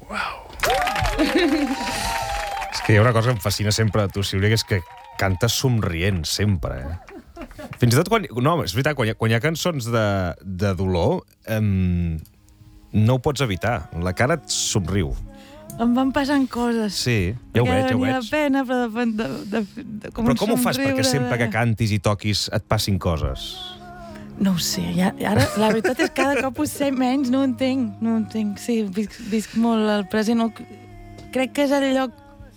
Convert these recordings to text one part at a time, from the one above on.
És que hi ha una cosa que em fascina sempre de tu, Sílvia, que és que cantes somrient, sempre, Fins i tot quan... No, és veritat, quan hi ha cançons de dolor, no ho pots evitar. La cara et somriu. Em van passant coses. Sí, ja ho veig, ja ho veig. Perquè la pena, però Però com ho fas perquè sempre que cantis i toquis et passin coses? No ho sé, ara la veritat és que cada cop ho sé menys, no ho entenc. Sí, visc molt al present. Crec que és el lloc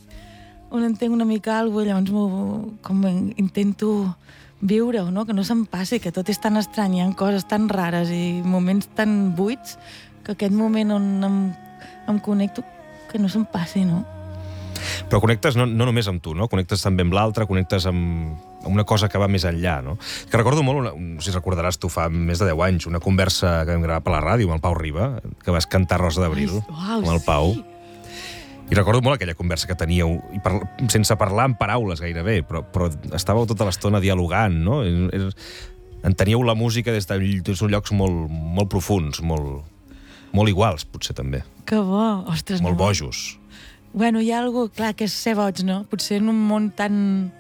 on entenc una mica alguna cosa, llavors com intento viure-ho, no? Que no se'm passi, que tot és tan estrany, hi ha coses tan rares i moments tan buits que aquest moment on em connecto, que no se'm passi, no? Però connectes no només amb tu, no? Connectes també amb l'altre, connectes amb una cosa que va més enllà, no? Que recordo molt, no sé si recordaràs tu, fa més de 10 anys, una conversa que vam gravar per la ràdio amb el Pau Riba, que vas cantar Rosa d'Abril amb el Pau. Sí. I recordo molt aquella conversa que teníeu, sense parlar en paraules gairebé, però estàveu tota l'estona dialogant, no? Enteníeu la música des d'uns llocs molt profuns, molt iguals, potser també. Que bo! Ostres, molt bojos. Bueno, hi ha alguna cosa, clar, que és ser boig, no? Potser en un món tan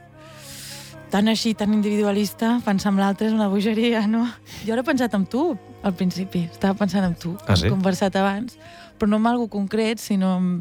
així, tan individualista, pensar en l'altre és una bogeria, no? Jo ara he pensat en tu, al principi. Estava pensant en tu, sí? Hem conversat abans, però no en algo concret, sinó en...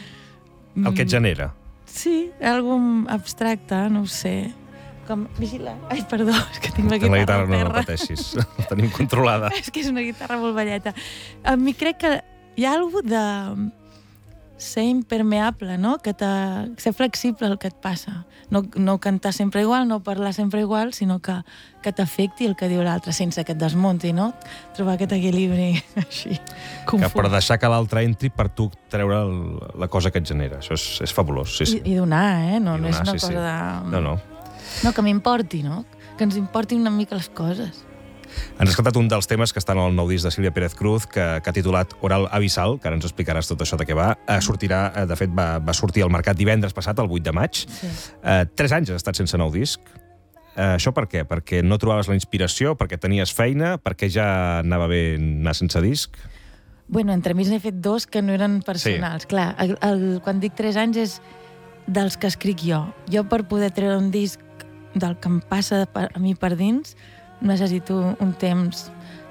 El que et genera. Sí, algo abstracte, no ho sé. Com... Vigila. Ai, perdó, és que tinc la guitarra al terra. No pateixis, la tenim controlada. És que és una guitarra molt velleta. A mi crec que hi ha alguna cosa de ser impermeable, no? Ser flexible el que et passa. No cantar sempre igual, no parlar sempre igual, sinó que t'afecti el que diu l'altre, sense que et desmunti, no? Trobar aquest equilibri així, confús. Que per deixar que l'altre entri, per tu treure la cosa que et genera. Això és fabulós, sí. I donar, No és una cosa de... No. No, que m'importi, no? Que ens importin una mica les coses. Ens has cantat un dels temes que estan al nou disc de Sílvia Pérez Cruz, que ha titulat Oral Abissal, que ara ens explicaràs tot això de què va. Sortirà, de fet, va sortir al mercat divendres passat, el 8 de maig. Sí. 3 anys has estat sense nou disc. Això per què? Perquè no trobaves la inspiració, perquè tenies feina, perquè ja anava bé anar sense disc? Bueno, entremig n'he fet 2 que no eren personals. Sí. Clar, quan dic 3 anys és dels que escric jo. Jo, per poder treure un disc del que em passa a mi per dins, necessito un temps.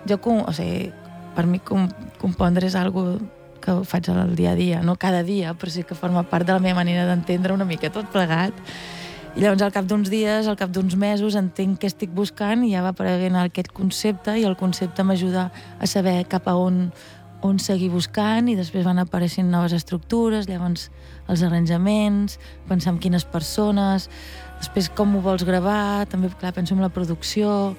Per mi compondre és algo que faig al dia a dia, no cada dia, però sí que forma part de la meva manera d'entendre una mica tot plegat. I llavors, al cap d'uns dies, al cap d'uns mesos, entenc què estic buscant i ja va apareixent aquest concepte, i el concepte m'ajuda a saber cap a on seguir buscant, i després van apareixent noves estructures, llavors els arranjaments, pensar en quines persones, després com ho vols gravar, també, clar, penso en la producció.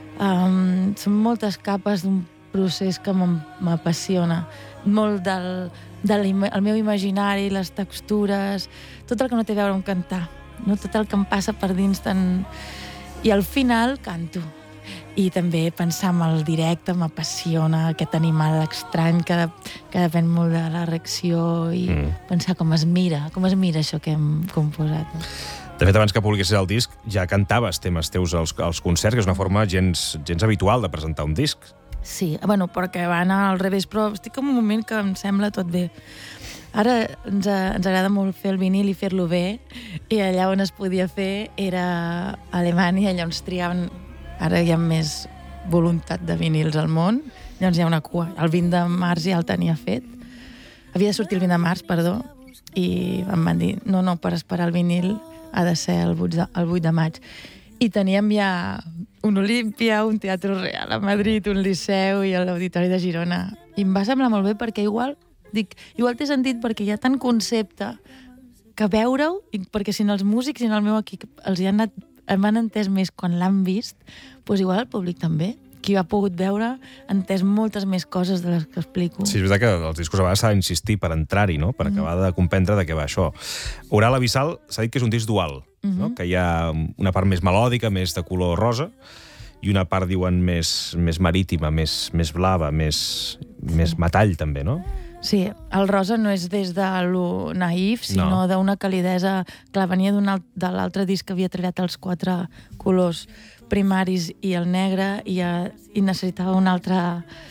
Són moltes capes d'un procés que m'apassiona. Molt del meu imaginari, les textures, tot el que no té a veure amb cantar, no? Tot el que em passa per dins I al final canto. I també pensar en el directe m'apassiona, aquest animal estrany que depèn molt de la reacció, i pensar com es mira això que hem composat. No? De fet, abans que publiquessis el disc, ja cantaves temes teus als concerts, que és una forma gens habitual de presentar un disc. Sí, bueno, perquè va anar al revés, però estic en un moment que em sembla tot bé. Ara ens agrada molt fer el vinil i fer-lo bé, i allà on es podia fer era a Alemanya, allà on es triaven. Ara hi ha més voluntat de vinils al món, llavors hi ha una cua. El 20 de març ja el tenia fet. Havia de sortir el 20 de març, perdó, i em van dir, no, per esperar el vinil ha de ser el 8 de maig. I teníem ja un Olímpia, un Teatre Real a Madrid, un Liceu i l'Auditori de Girona. I em va semblar molt bé perquè igual té sentit, perquè hi ha tant concepte que veure-ho, perquè si els músics i el meu equip m'han entès més quan l'han vist, doncs igual el públic també. Qui ha pogut veure ha entès moltes més coses de les que explico. Sí, és veritat que els discos a vegades s'ha d'insistir per entrar-hi, no? Per acabar de comprendre de què va això. Oral Abissal s'ha dit que és un disc dual, no? Que hi ha una part més melòdica, més de color rosa, i una part, diuen, més marítima, més blava, més metall, també, no? Sí, el rosa no és des de lo naïf, sinó d'una calidesa. Clar, venia de l'altre disc que havia treballat els 4 colors primaris i el negre, i necessitava un altre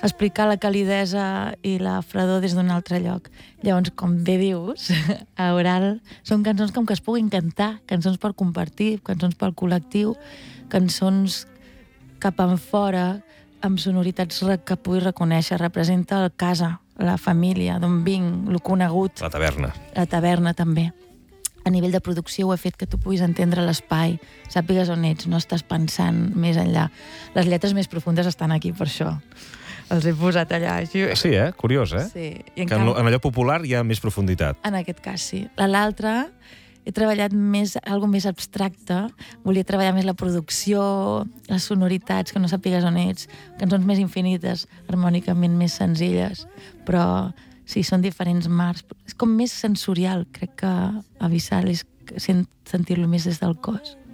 explicar la calidesa i la fredor des d'un altre lloc. Llavors, com bé dius, a Oral són cançons com que es puguin cantar, cançons per compartir, cançons pel col·lectiu, cançons cap enfora, amb sonoritats que puguis reconèixer. Representa la casa, la família, d'on vinc, el conegut. La taverna. La taverna, també. A nivell de producció ho ha fet que tu puguis entendre l'espai, sàpigues on ets, no estàs pensant més enllà. Les lletres més profundes estan aquí per això. Els he posat allà. Així. Sí, curiós, Sí. I en allò popular hi ha més profunditat. En aquest cas, sí. L'altre, he treballat algo més abstracte, volia treballar més la producció, les sonoritats, que no sàpigues on ets, cançons més infinites, harmònicament més senzilles, però sí, són diferents mars. És com més sensorial, crec que Abyssal és sentir-lo més des del cos.